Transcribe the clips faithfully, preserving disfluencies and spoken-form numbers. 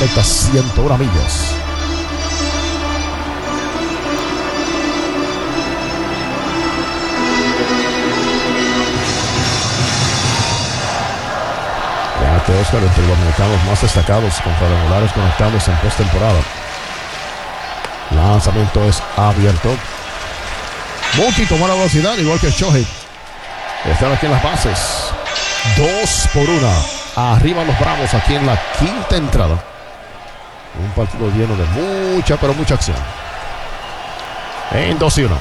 recta ciento una millas. Fíjate, Oscar, entre los mexicanos más destacados con cuadrangulares conectados en postemporada. Lanzamiento es abierto. Mookie tomó la velocidad, igual que Shohei. Están aquí en las bases. Dos por una. Arriba los Bravos aquí en la quinta entrada. Un partido lleno de mucha, pero mucha acción. En dos y uno.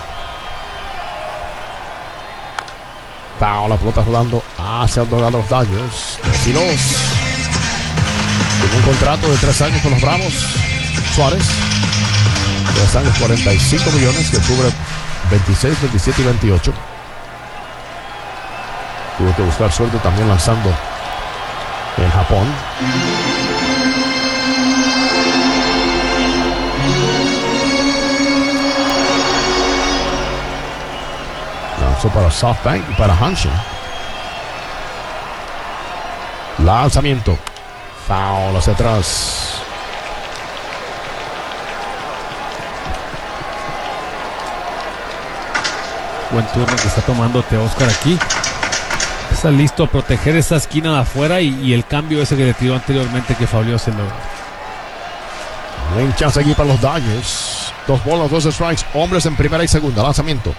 Pau, la pelota rodando hacia el dogado de los Dodgers. Dos y dos. Tiene un contrato de tres años con los Bravos. Suárez. Tres años, cuarenta y cinco millones, que cubre veintiséis, veintisiete y veintiocho. Tuvo que buscar suerte también lanzando en Japón. Lanzó para SoftBank y para Hanshin. Lanzamiento. Foul hacia atrás. Buen turno que está tomando Teóscar aquí. Está listo a proteger esa esquina de afuera y, y el cambio ese que le tiró anteriormente que fauleó se logra. Buen chance aquí para los Dodgers. Dos bolas, dos strikes. Hombres en primera y segunda. Lanzamiento.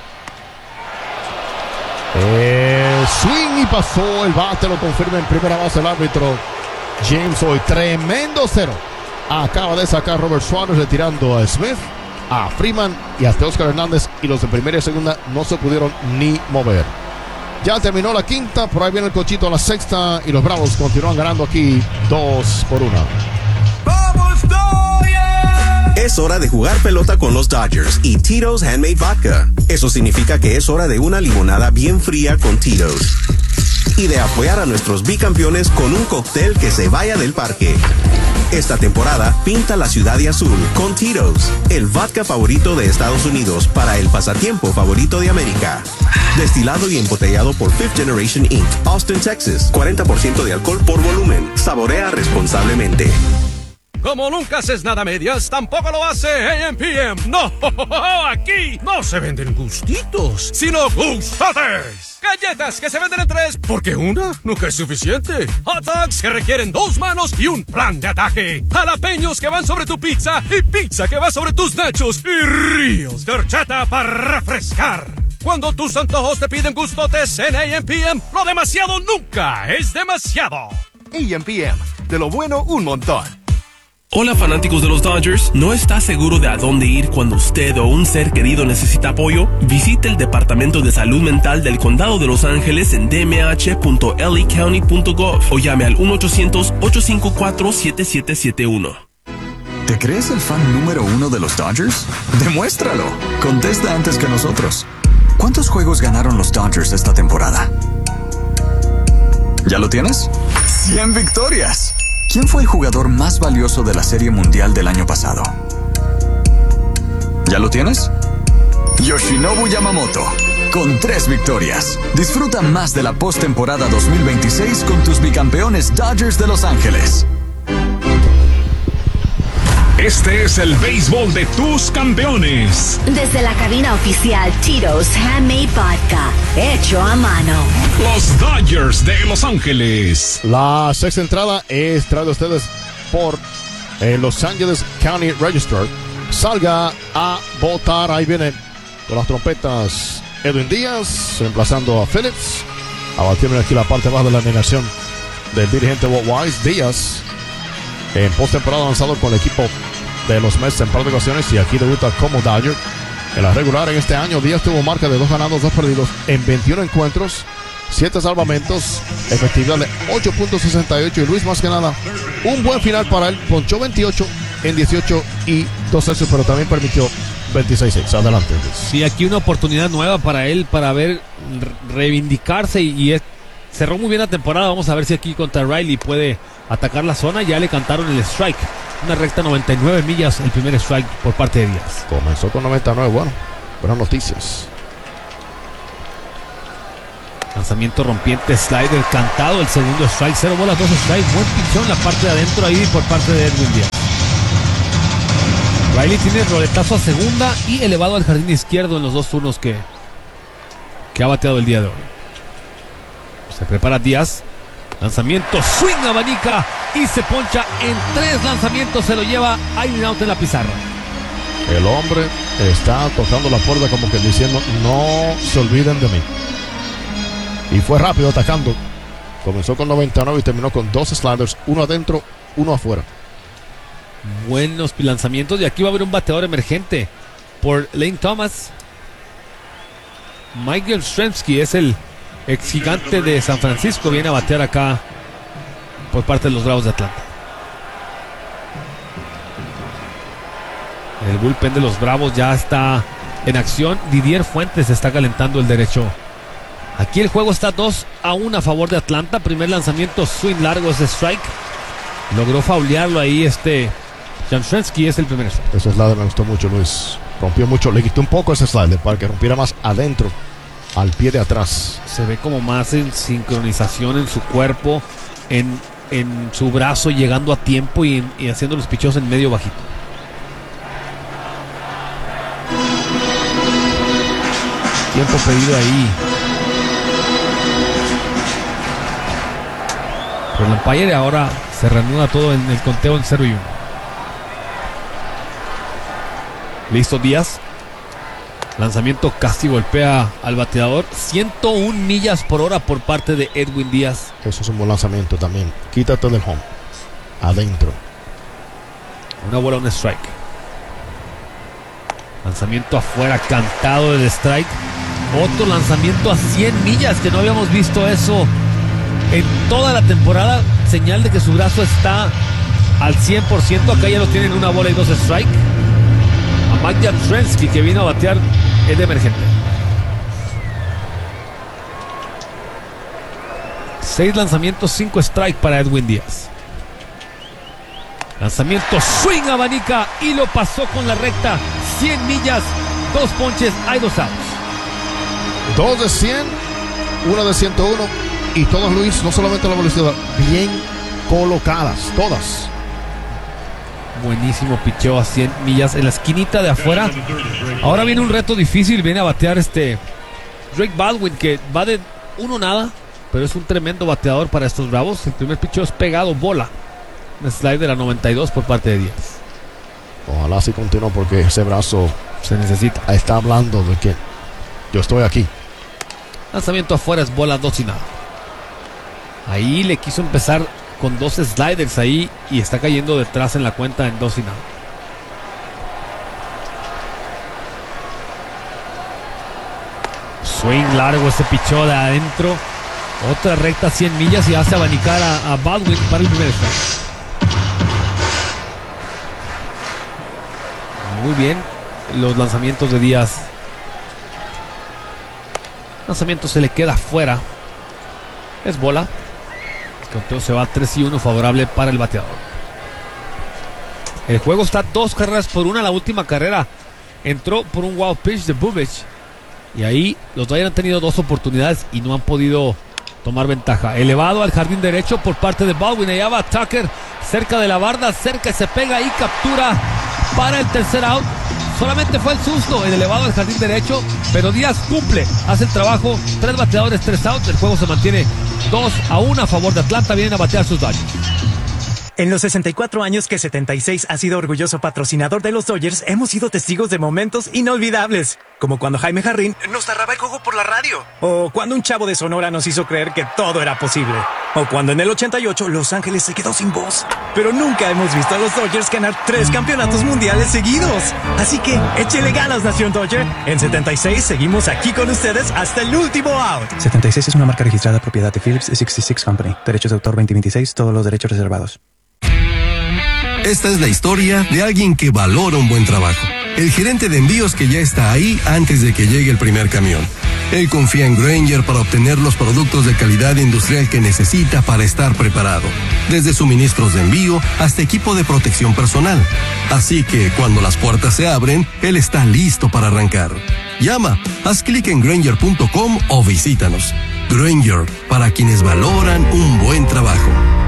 El swing y pasó el bate. Lo confirma en primera base el árbitro James Hoy. Tremendo cero. Acaba de sacar Robert Suárez retirando a Smith, a Freeman y a Teóscar Hernández. Y los de primera y segunda no se pudieron ni mover. Ya terminó la quinta, por ahí viene el cochito a la sexta y los Bravos continúan ganando aquí dos por una. ¡Vamos, Dodgers! Es hora de jugar pelota con los Dodgers y Tito's Handmade Vodka. Eso significa que es hora de una limonada bien fría con Tito's. Y de apoyar a nuestros bicampeones con un cóctel que se vaya del parque. Esta temporada, pinta la ciudad de azul con Tito's, el vodka favorito de Estados Unidos para el pasatiempo favorito de América. Destilado y embotellado por Fifth Generation Incorporated, Austin, Texas. cuarenta por ciento de alcohol por volumen. Saborea responsablemente. Como nunca haces nada a medias, tampoco lo hace A M P M. No, aquí no se venden gustitos, sino gustotes. Galletas que se venden en tres, porque una nunca es suficiente. Hot dogs que requieren dos manos y un plan de ataque. Jalapeños que van sobre tu pizza y pizza que va sobre tus nachos. Y ríos de horchata para refrescar. Cuando tus antojos te piden gustotes en A M P M, lo demasiado nunca es demasiado. A M P M, de lo bueno un montón. Hola fanáticos de los Dodgers, ¿no está seguro de a dónde ir cuando usted o un ser querido necesita apoyo? Visite el Departamento de Salud Mental del Condado de Los Ángeles en d m h punto l a county punto gov o llame al uno ochocientos, ocho cinco cuatro, siete siete siete uno. ¿Te crees el fan número uno de los Dodgers? Demuéstralo. Contesta antes que nosotros. ¿Cuántos juegos ganaron los Dodgers esta temporada? ¿Ya lo tienes? ¡cien victorias! ¿Quién fue el jugador más valioso de la Serie Mundial del año pasado? ¿Ya lo tienes? Yoshinobu Yamamoto, con tres victorias. Disfruta más de la postemporada dos mil veintiséis con tus bicampeones Dodgers de Los Ángeles. Este es el béisbol de tus campeones. Desde la cabina oficial Tito's Handmade Vodka, hecho a mano. Los Dodgers de Los Ángeles. La sexta entrada es traída a ustedes por eh, Los Angeles County Register. Salga a votar. Ahí viene con las trompetas Edwin Díaz, reemplazando a Phillips. Ahora tienen aquí la parte baja de la alineación del dirigente Walt Weiss. Díaz en postemporada lanzado con el equipo de los Mets en par de ocasiones y aquí debuta como Dodger. En la regular en este año, Díaz tuvo marca de dos ganados, dos perdidos en veintiuno encuentros, siete salvamentos, efectividad de ocho punto sesenta y ocho y Luis, más que nada, un buen final para él. Ponchó veintiocho en dieciocho y dos tercios, pero también permitió veintiséis hits. Adelante, Luis. Sí, aquí una oportunidad nueva para él, para ver, reivindicarse y, y es, cerró muy bien la temporada. Vamos a ver si aquí contra Riley puede atacar la zona. Ya le cantaron el strike, una recta noventa y nueve millas, el primer strike por parte de Díaz. Comenzó con noventa y nueve, bueno, buenas noticias. Lanzamiento rompiente, slider cantado, el segundo strike, cero bolas, dos strikes, buen pichón en la parte de adentro ahí por parte de Edwin Díaz. Riley tiene roletazo a segunda y elevado al jardín izquierdo en los dos turnos que, que ha bateado el día de hoy. Se prepara Díaz, lanzamiento, swing, abanica y se poncha en tres lanzamientos, se lo lleva a in out en la pizarra. El hombre está tocando la puerta como que diciendo no se olviden de mí. Y fue rápido atacando. Comenzó con noventa y nueve y terminó con dos sliders, uno adentro, uno afuera. Buenos lanzamientos y aquí va a haber un bateador emergente por Lane Thomas. Michael Yastrzemski es el ex gigante de San Francisco, viene a batear acá por parte de los Bravos de Atlanta. El bullpen de los Bravos ya está en acción. Didier Fuentes está calentando el derecho. Aquí el juego está dos a uno a favor de Atlanta. Primer lanzamiento, swing largo, es strike. Logró faulearlo ahí este Yastrzemski, es el primer strike. Ese slider me gustó mucho, Luis. Rompió mucho, le quitó un poco ese slider para que rompiera más adentro, al pie de atrás. Se ve como más en sincronización en su cuerpo, en, en su brazo, llegando a tiempo y, y haciendo los picheos en medio bajito. Tiempo pedido ahí. Pero el umpire ahora se reanuda todo en el conteo en cero y uno. Listo Díaz. Lanzamiento casi golpea al bateador. ciento una millas por hora por parte de Edwin Díaz. Eso es un buen lanzamiento también. Quítate del home. Adentro. Una bola, un strike. Lanzamiento afuera, cantado del strike. Otro lanzamiento a cien millas, que no habíamos visto eso en toda la temporada. Señal de que su brazo está al cien por ciento. Acá ya lo tienen, una bola y dos strike. A Mike Yastrzemski, que vino a batear el emergente. Seis lanzamientos, cinco strike para Edwin Díaz. Lanzamiento, swing, abanica y lo pasó con la recta. cien millas, dos ponches, hay dos outs. Dos de cien, uno de ciento uno. Y todas, Luis, no solamente la velocidad, bien colocadas, todas. Buenísimo picheo a cien millas en la esquinita de afuera. Ahora viene un reto difícil, viene a batear este Drake Baldwin, que va de uno nada, pero es un tremendo bateador para estos Bravos. El primer picheo es pegado, bola. Un slider a noventa y dos por parte de Díaz. Ojalá así continúe, porque ese brazo se necesita. Está hablando de que yo estoy aquí. Lanzamiento afuera, es bola, dos y nada. Ahí le quiso empezar con dos sliders ahí y está cayendo detrás en la cuenta en dos y nada. Swing largo, ese pichó de adentro. Otra recta cien millas y hace abanicar a, a Baldwin para el primer strike. Muy bien los lanzamientos de Díaz. Lanzamiento se le queda fuera. Es bola. El conteo se va tres y uno favorable para el bateador. El juego está dos carreras por una. La última carrera entró por un wild pitch de Bubic. Y ahí los Dodgers han tenido dos oportunidades y no han podido tomar ventaja. Elevado al jardín derecho por parte de Baldwin. Allá va Tucker cerca de la barda. Cerca y se pega y captura para el tercer out. Solamente fue el susto, el elevado al jardín derecho, pero Díaz cumple, hace el trabajo. Tres bateadores, tres outs. El juego se mantiene dos a uno a favor de Atlanta. Vienen a batear sus Dodgers. En los sesenta y cuatro años que setenta y seis ha sido orgulloso patrocinador de los Dodgers, hemos sido testigos de momentos inolvidables. Como cuando Jaime Jarrín nos narraba el juego por la radio. O cuando un chavo de Sonora nos hizo creer que todo era posible. O cuando en el ochenta y ocho Los Ángeles se quedó sin voz. Pero nunca hemos visto a los Dodgers ganar tres campeonatos mundiales seguidos. Así que échele ganas, Nación Dodger. En setenta y seis seguimos aquí con ustedes hasta el último out. setenta y seis es una marca registrada propiedad de Phillips sesenta y seis Company. Derechos de autor veinte veintiséis, todos los derechos reservados. Esta es la historia de alguien que valora un buen trabajo. El gerente de envíos que ya está ahí antes de que llegue el primer camión. Él confía en Grainger para obtener los productos de calidad industrial que necesita para estar preparado. Desde suministros de envío hasta equipo de protección personal. Así que cuando las puertas se abren, él está listo para arrancar. Llama, haz clic en Grainger punto com o visítanos. Grainger, para quienes valoran un buen trabajo.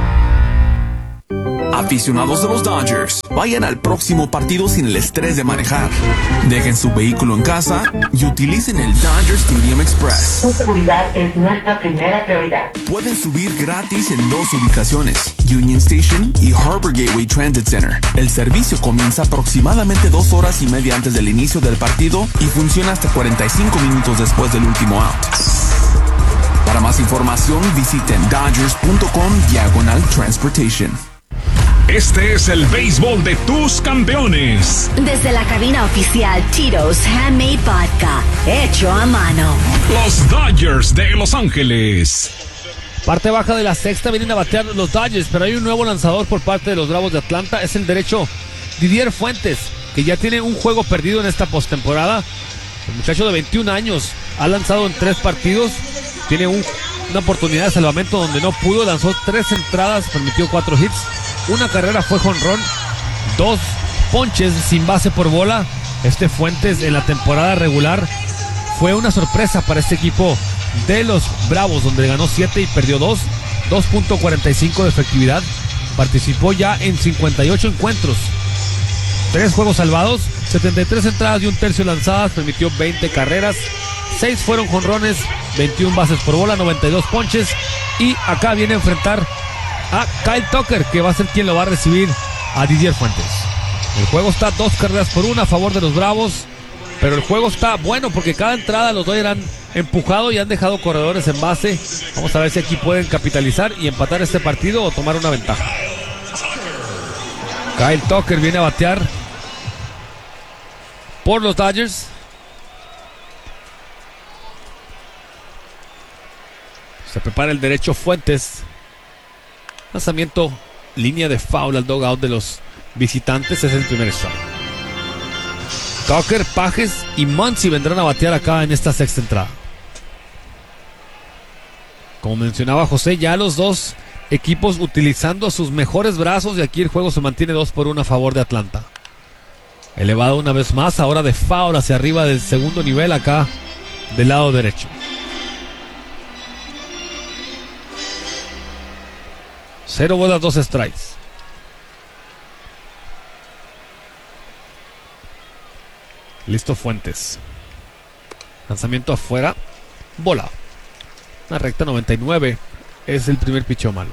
Aficionados de los Dodgers, vayan al próximo partido sin el estrés de manejar. Dejen su vehículo en casa y utilicen el Dodger Stadium Express. Su seguridad es nuestra primera prioridad. Pueden subir gratis en dos ubicaciones, Union Station y Harbor Gateway Transit Center. El servicio comienza aproximadamente dos horas y media antes del inicio del partido y funciona hasta cuarenta y cinco minutos después del último out. Para más información, visiten dodgers.com diagonal transportation. Este es el béisbol de tus campeones. Desde la cabina oficial Tito's Handmade Vodka, hecho a mano. Los Dodgers de Los Ángeles. Parte baja de la sexta, vienen a batear los Dodgers, pero hay un nuevo lanzador por parte de los Bravos de Atlanta. Es el derecho Didier Fuentes, que ya tiene un juego perdido en esta postemporada. El muchacho de veintiún años ha lanzado en tres partidos. Tiene un, una oportunidad de salvamento donde no pudo. Lanzó tres entradas, permitió cuatro hits. Una carrera fue jonrón, dos ponches sin base por bola. Este Fuentes en la temporada regular fue una sorpresa para este equipo de los Bravos, donde ganó siete y perdió dos, dos punto cuarenta y cinco de efectividad. Participó ya en cincuenta y ocho encuentros, tres juegos salvados, setenta y tres entradas y un tercio lanzadas, permitió veinte carreras, seis fueron jonrones, veintiuna bases por bola, noventa y dos ponches. Y acá viene a enfrentar a Kyle Tucker, que va a ser quien lo va a recibir a Didier Fuentes. El juego está dos carreras por una a favor de los Bravos, pero el juego está bueno porque cada entrada los dos han empujado y han dejado corredores en base. Vamos a ver si aquí pueden capitalizar y empatar este partido o tomar una ventaja. Kyle Tucker viene a batear por los Dodgers. Se prepara el derecho Fuentes. Lanzamiento, línea de foul al dugout de los visitantes. Es el primer strike. Tucker, Pages y Muncy vendrán a batear acá en esta sexta entrada. Como mencionaba José, ya los dos equipos utilizando sus mejores brazos, y aquí el juego se mantiene dos por uno a favor de Atlanta. Elevado una vez más, ahora de foul hacia arriba del segundo nivel acá del lado derecho. Cero bolas, dos strikes. Listo Fuentes. Lanzamiento afuera. Bola. Una recta noventa y nueve. Es el primer picheo malo.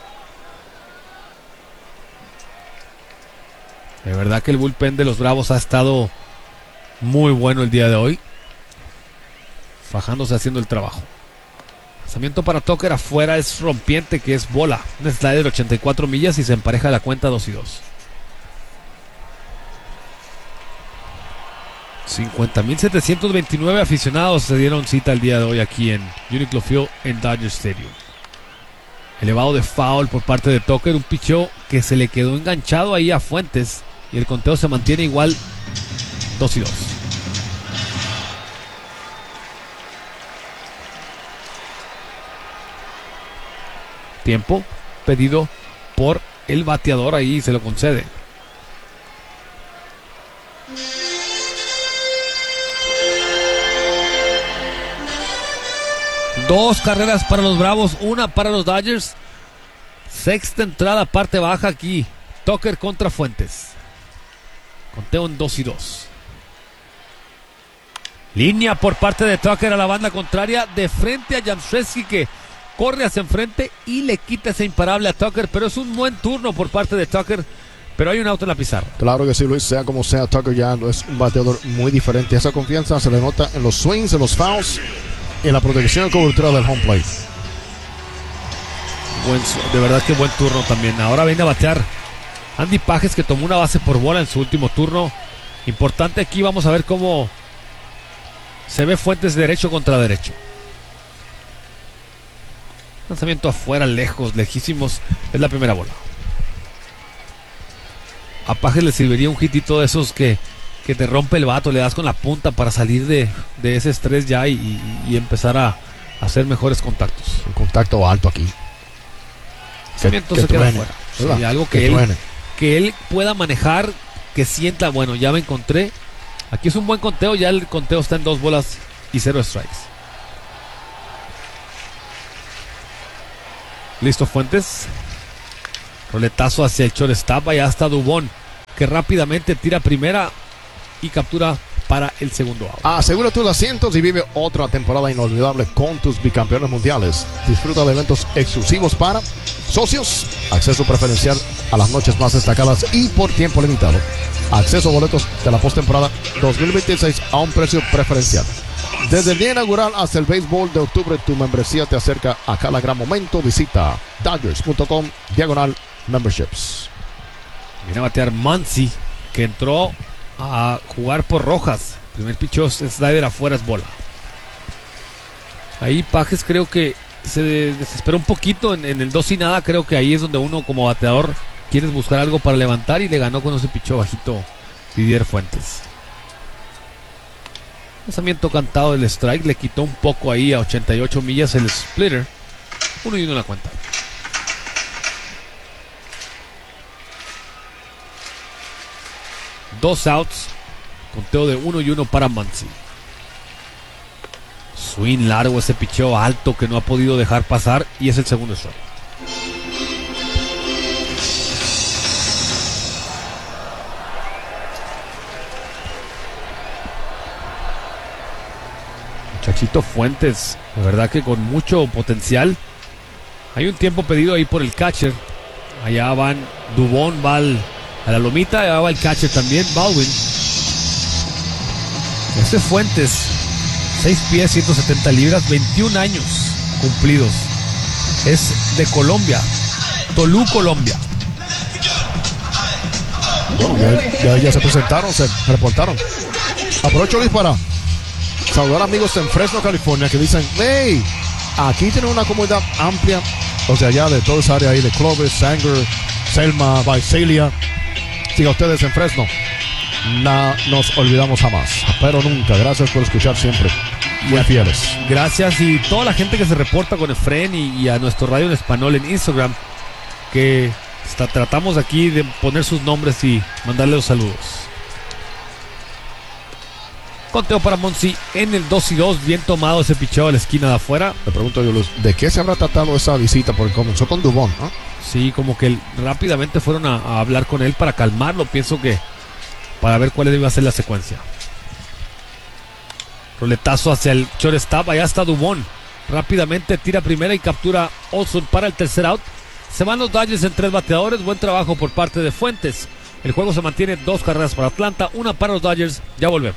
De verdad que el bullpen de los Bravos ha estado muy bueno el día de hoy. Fajándose haciendo el trabajo. Lanzamiento para Tucker afuera, es rompiente, que es bola. Un slider ochenta y cuatro millas y se empareja la cuenta dos y dos. cincuenta mil setecientos veintinueve aficionados se dieron cita el día de hoy aquí en Uniqlo Field en Dodger Stadium. Elevado de foul por parte de Tucker, un picheo que se le quedó enganchado ahí a Fuentes y el conteo se mantiene igual, dos y dos. Tiempo pedido por el bateador, ahí se lo concede. Dos carreras para los Bravos, una para los Dodgers. Sexta entrada, parte baja aquí. Tucker contra Fuentes. Conteo en dos y dos. Línea por parte de Tucker a la banda contraria, de frente a Yastrzemski, que corre hacia enfrente y le quita ese imparable a Tucker, pero es un buen turno por parte de Tucker, pero hay un auto en la pizarra. Claro que sí, Luis, sea como sea, Tucker ya es un bateador muy diferente. Esa confianza se le nota en los swings, en los fouls, en la protección y cobertura del home plate. Buen, de verdad que buen turno también. Ahora viene a batear Andy Pages, que tomó una base por bola en su último turno. Importante aquí, vamos a ver cómo se ve Fuentes derecho contra derecho. Lanzamiento afuera, lejos, lejísimos. Es la primera bola. A Pages le serviría un hitito de esos que, que te rompe el vato, le das con la punta para salir de, de ese estrés ya y, y, y empezar a, a hacer mejores contactos. Un contacto alto aquí. Lanzamiento se queda afuera. Sí, algo que, que él, que él pueda manejar, que sienta, bueno, ya me encontré. Aquí es un buen conteo, ya el conteo está en dos bolas y cero strikes. Listo Fuentes. Roletazo hacia el shortstop. Allá está Dubón, que rápidamente tira primera y captura para el segundo out. Asegura tus asientos y vive otra temporada inolvidable con tus bicampeones mundiales. Disfruta de eventos exclusivos para socios, acceso preferencial a las noches más destacadas y por tiempo limitado. Acceso a boletos de la postemporada dos mil veintiséis a un precio preferencial. Desde el día inaugural hasta el béisbol de octubre, tu membresía te acerca a cada gran momento. Visita Dodgers punto com diagonal memberships. Viene a batear Muncy, que entró a jugar por Rojas. Primer pichó, slider afuera, es bola. Ahí Pajes creo que se desesperó un poquito en, en el dos y nada. Creo que ahí es donde uno como bateador quieres buscar algo para levantar, y le ganó cuando se pichó bajito Didier Fuentes. Lanzamiento cantado del strike, le quitó un poco ahí a ochenta y ocho millas el splitter. Uno y uno en la cuenta. Dos outs, conteo de uno y uno para Muncy. Swing largo, ese picheo alto que no ha podido dejar pasar, y es el segundo strike. Muchachito Fuentes, de verdad que con mucho potencial. Hay un tiempo pedido ahí por el catcher. Allá van Dubón, va al a la lomita, allá va el catcher también, Baldwin. Este Fuentes, seis pies, ciento setenta libras, veintiún años cumplidos. Es de Colombia, Tolú, Colombia. Bueno, ya, ya, ya se presentaron, se reportaron. Aprovecho, Luis, para saludar amigos en Fresno, California, que dicen: hey, aquí tienen una comunidad amplia, o sea, ya de toda esa área ahí de Clovis, Sanger, Selma, Visalia. Siga ustedes en Fresno. No nos olvidamos jamás, pero nunca. Gracias por escuchar siempre. Muy fieles. Gracias, y toda la gente que se reporta con Efren y, y a nuestro radio en español en Instagram, que está, tratamos aquí de poner sus nombres y mandarle los saludos. Conteo para Muncy en el dos y dos, bien tomado ese picheo a la esquina de afuera. Me pregunto yo, Luz, ¿de qué se habrá tratado esa visita? Porque comenzó con Dubón, ¿no? Sí, como que rápidamente fueron a, a hablar con él para calmarlo, pienso que para ver cuál iba a ser la secuencia. Roletazo hacia el shortstop, allá está Dubón. Rápidamente tira primera y captura Olson para el tercer out. Se van los Dodgers en tres bateadores, buen trabajo por parte de Fuentes. El juego se mantiene, dos carreras para Atlanta, una para los Dodgers, ya volvemos.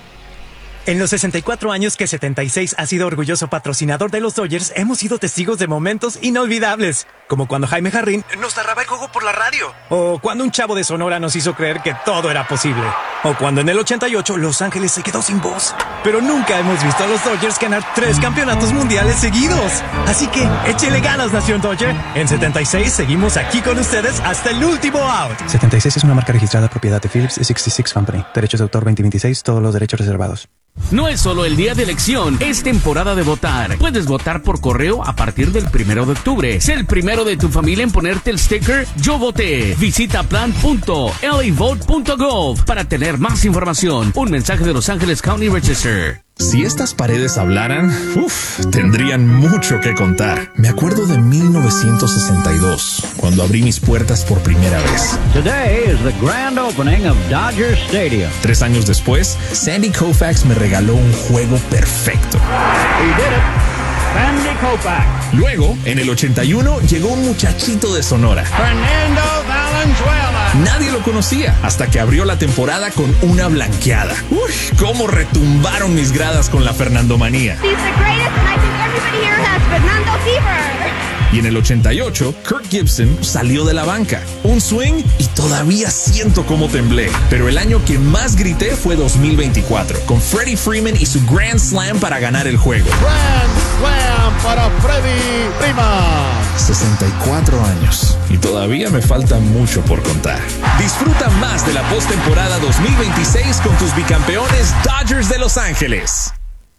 En los sesenta y cuatro años que setenta y seis ha sido orgulloso patrocinador de los Dodgers, hemos sido testigos de momentos inolvidables. Como cuando Jaime Jarrín nos narraba el juego por la radio. O cuando un chavo de Sonora nos hizo creer que todo era posible. O cuando en el ochenta y ocho Los Ángeles se quedó sin voz. Pero nunca hemos visto a los Dodgers ganar tres campeonatos mundiales seguidos. Así que échele ganas, nación Dodger. En setenta y seis seguimos aquí con ustedes hasta el último out. setenta y seis es una marca registrada propiedad de Phillips sesenta y seis Company. Derechos de autor veinte veintiséis, todos los derechos reservados. No es solo el día de elección, es temporada de votar. Puedes votar por correo a partir del primero de octubre. Sé el primero de tu familia en ponerte el sticker Yo Voté. Visita plan punto l a vote punto gov para tener más información. Un mensaje de Los Ángeles County Register. Si estas paredes hablaran, uff, tendrían mucho que contar. Me acuerdo de mil novecientos sesenta y dos, cuando abrí mis puertas por primera vez. Today is the grand opening of Dodger Stadium. Tres años después, Sandy Koufax me regaló un juego perfecto. He did it. Sandy Koufax. Luego, en el ochenta y uno, llegó un muchachito de Sonora. Fernando Valenzuela. Nadie lo conocía hasta que abrió la temporada con una blanqueada. Uy, cómo retumbaron mis gradas con la Fernandomanía. He's the greatest and I think everybody here has Fernando fever. Y en el ochenta y ocho, Kirk Gibson salió de la banca. Un swing y todavía siento cómo temblé. Pero el año que más grité fue dos mil veinticuatro, con Freddie Freeman y su Grand Slam para ganar el juego. Grand Slam para Freddie Freeman. sesenta y cuatro años. Y todavía me falta mucho por contar. Disfruta más de la postemporada dos mil veintiséis con tus bicampeones Dodgers de Los Ángeles.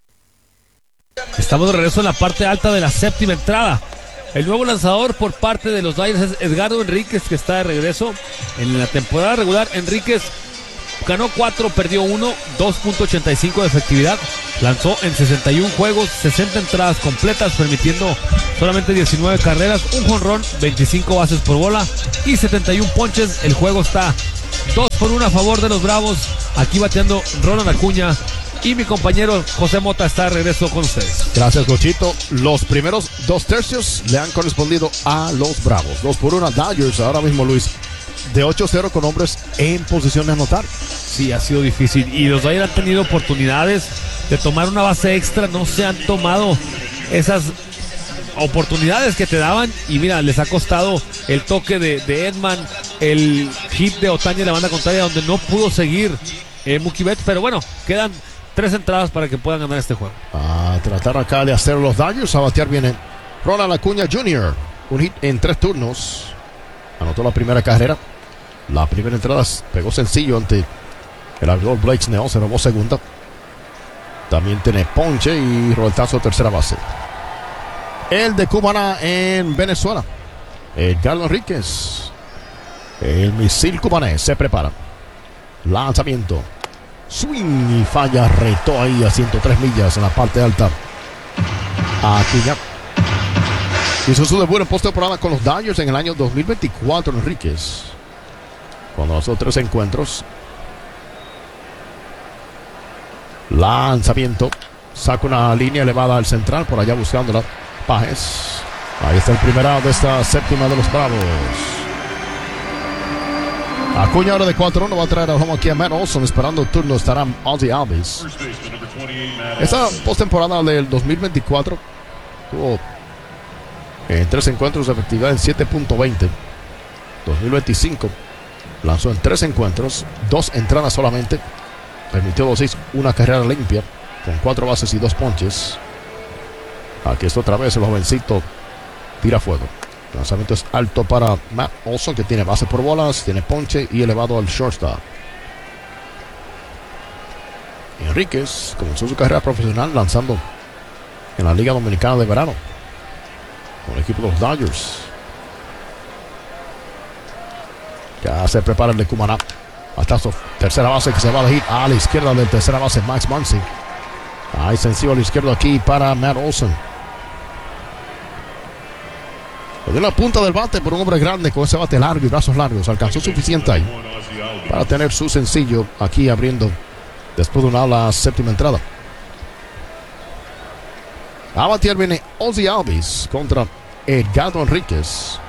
Estamos de regreso en la parte alta de la séptima entrada. El nuevo lanzador por parte de los Dodgers es Edgardo Enríquez, que está de regreso. En la temporada regular, Enríquez ganó cuatro, perdió uno, dos punto ochenta y cinco de efectividad, Lanzó en sesenta y un juegos, sesenta entradas completas, permitiendo solamente diecinueve carreras, un jonrón, veinticinco bases por bola y setenta y un ponches. El juego está dos por uno a favor de los Bravos. Aquí bateando Ronald Acuña y mi compañero José Mota está de regreso con ustedes. Gracias, Cochito. Los primeros dos tercios le han correspondido a los Bravos. Dos por uno Dodgers. Ahora mismo, Luis, de ocho cero con hombres en posición de anotar. Sí, ha sido difícil. Y los Dodgers han tenido oportunidades de tomar una base extra. No se han tomado esas oportunidades que te daban. Y mira, les ha costado el toque de, de Edman, el hit de Ohtani de la banda contraria, donde no pudo seguir eh, Mookie Betts. Pero bueno, quedan tres entradas para que puedan ganar este juego. A tratar acá de hacer los Dodgers. A batear viene Ronald Acuña junior Un hit en tres turnos. Anotó la primera carrera. La primera entrada pegó sencillo ante el abridor Blake Snell. Se robó segunda. También tiene ponche y roletazo tercera base. El de Cumaná en Venezuela. Edgardo Enríquez. El misil cubanés se prepara. Lanzamiento. Swing y falla. Retó ahí a ciento tres millas en la parte alta. Aquí ya. Hizo su debut en postemporada con los Dodgers en el año dos mil veinticuatro. Enríquez, cuando lanzó tres encuentros. Lanzamiento. Saca una línea elevada al central. Por allá buscándola Páez. Ahí está el primer out de esta séptima de los Bravos. Acuña ahora de cuatro uno va a traer a home aquí a Matt Olson. Esperando el turno estará Ozzie Albies. Esta postemporada del dos mil veinticuatro tuvo en tres encuentros de efectividad en siete punto veinte. dos mil veinticinco lanzó en tres encuentros, dos entradas solamente. Permitió dos hits, una carrera limpia con cuatro bases y dos ponches. Aquí está otra vez el jovencito. Tira fuego. El lanzamiento es alto para Matt Olson, que tiene base por bolas, tiene ponche y elevado al shortstop. Enríquez comenzó su carrera profesional lanzando en la Liga Dominicana de Verano con el equipo de los Dodgers. Ya se prepara el de Cumaná. Hasta su tercera base que se va a elegir a la izquierda del tercera base Max Muncy. Ahí sencillo a la izquierda aquí para Matt Olson. Le dio la punta del bate por un hombre grande con ese bate largo y brazos largos. Alcanzó suficiente ahí para tener su sencillo aquí abriendo después de una la séptima entrada. A batear viene Ozzie Albies contra Edgardo Enríquez.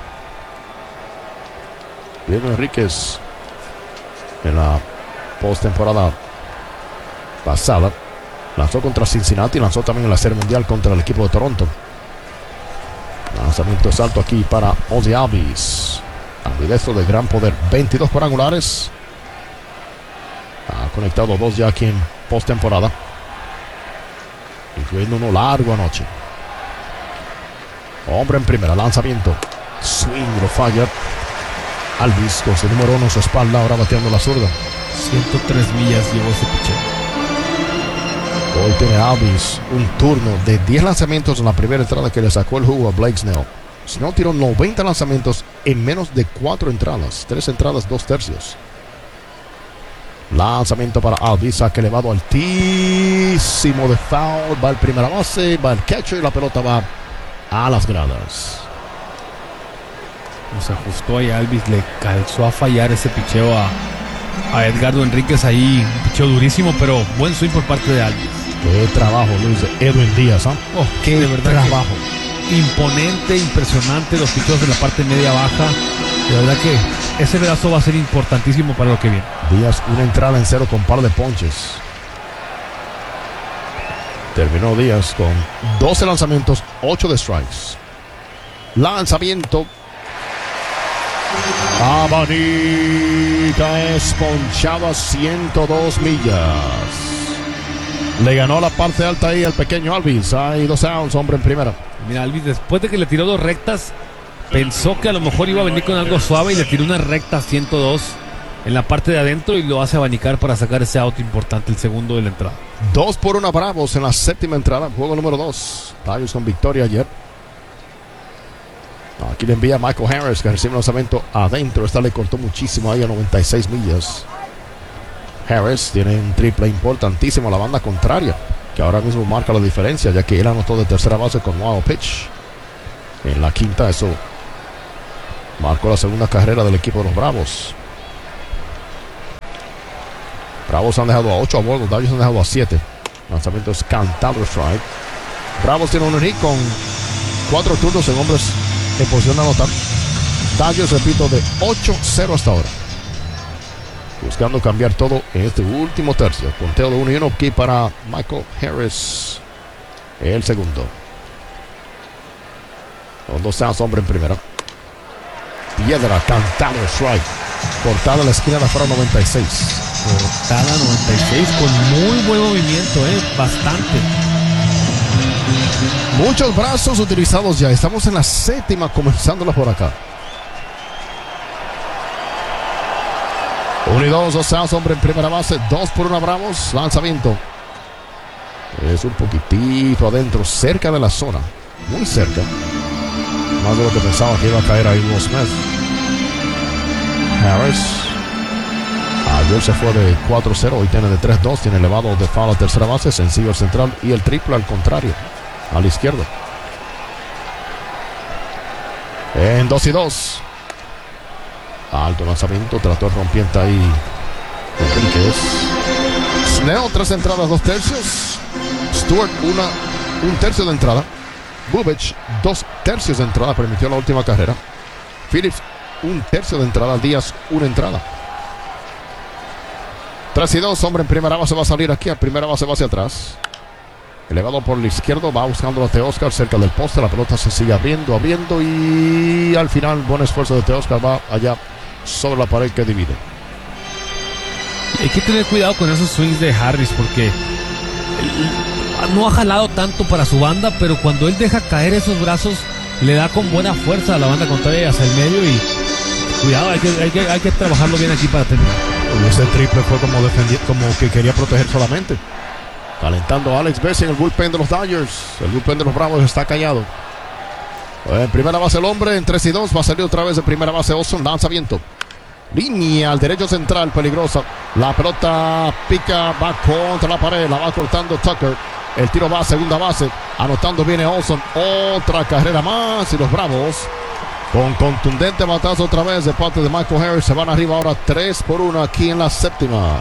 Diego Enríquez en la postemporada pasada lanzó contra Cincinnati, lanzó también en la Serie Mundial contra el equipo de Toronto. Lanzamiento es alto aquí para Ozzie Albies. Ambidestro de gran poder, veintidós cuadrangulares. Ha conectado dos ya aquí en postemporada, incluyendo uno largo anoche. Hombre en primera, lanzamiento. Swing, lo falla. Albies con su número uno en su espalda, ahora bateando la zurda. ciento tres millas llevó ese picheo. Hoy tiene Albies un turno de diez lanzamientos en la primera entrada que le sacó el jugo a Blake Snell. Snell tiró noventa lanzamientos en menos de cuatro entradas. tres entradas, dos tercios. Lanzamiento para Albies, saque elevado altísimo de foul. Va el primera base, va el catcher y la pelota va a las gradas. Se ajustó ahí Albies, le calzó a fallar ese picheo a, a Edgardo Enríquez ahí. Un picheo durísimo, pero buen swing por parte de Albies. Qué trabajo, Luis, de Edwin Díaz. ¿eh? Oh, qué de verdad trabajo. Imponente, impresionante los picheos de la parte media baja. De verdad que ese pedazo va a ser importantísimo para lo que viene. Díaz, una entrada en cero con par de ponches. Terminó Díaz con doce lanzamientos, ocho de strikes. Lanzamiento. Abanica es ponchado a ciento dos millas. Le ganó la parte alta ahí al pequeño Albies. Hay dos outs, hombre en primera. Mira, Albies, después de que le tiró dos rectas, pensó que a lo mejor iba a venir con algo suave y le tiró una recta ciento dos en la parte de adentro y lo hace abanicar para sacar ese out importante, el segundo de la entrada. Dos por una Bravos en la séptima entrada, juego número dos. Dodgers con victoria ayer. Aquí le envía a Michael Harris, que recibe un lanzamiento adentro. Esta le cortó muchísimo ahí a noventa y seis millas. Harris tiene un triple importantísimo a la banda contraria. que ahora mismo marca la diferencia, ya que él anotó de tercera base con wild pitch. En la quinta, eso marcó la segunda carrera del equipo de los Bravos. Bravos han dejado a ocho a bordo, Dodgers han dejado a siete. Lanzamiento es cantado strike. Bravos tiene un hit con cuatro turnos en hombres en posición de anotar. Dodgers, repito, de ocho cero hasta ahora. Buscando cambiar todo en este último tercio. Conteo de uno y uno aquí para Michael Harris. El segundo. Con dos outs, hombre en primera. Piedra, cantado strike. Cortada a la esquina de afuera noventa y seis. Cortada noventa y seis con muy buen movimiento, eh, bastante. Muchos brazos utilizados ya. Estamos en la séptima, comenzándola por acá. Uno y dos, dos outs, hombre en primera base. Dos por una, Bravos. Lanzamiento. Es un poquitito adentro, cerca de la zona. Muy cerca. Más de lo que pensaba que iba a caer ahí Will Smith. Harris. Ayer se fue de cuatro cero, hoy tiene de tres dos, tiene elevado de foul a tercera base, sencillo al central y el triple al contrario, a la izquierda. En dos y dos. Alto lanzamiento, trató de rompiente ahí Enríquez. Snell, tres entradas, dos tercios. Stewart, una, un tercio de entrada. Bubic, dos tercios de entrada, permitió la última carrera. Phillips, un tercio de entrada. Díaz, una entrada. tres y dos, hombre en primera base va a salir aquí, a primera base va hacia atrás. Elevado por el izquierdo, va buscando a Teoscar cerca del poste, la pelota se sigue abriendo, abriendo y al final buen esfuerzo de Teoscar, va allá sobre la pared que divide. Hay que tener cuidado con esos swings de Harris porque no ha jalado tanto para su banda, pero cuando él deja caer esos brazos le da con buena fuerza a la banda contraria hacia el medio y cuidado, hay que, hay que, hay que trabajarlo bien aquí para terminar. Ese triple fue como defendiendo, como que quería proteger solamente. Calentando a Alex Bessie en el bullpen de los Dodgers. El bullpen de los Bravos está callado. En primera base el hombre, en tres y dos. Va a salir otra vez de primera base Olson. Lanzamiento. Línea al derecho central, peligrosa. La pelota pica, va contra la pared. La va cortando Tucker. El tiro va a segunda base. Anotando viene Olson. Otra carrera más. Y los Bravos, con contundente batazo otra vez de parte de Michael Harris, se van arriba ahora tres por uno aquí en la séptima.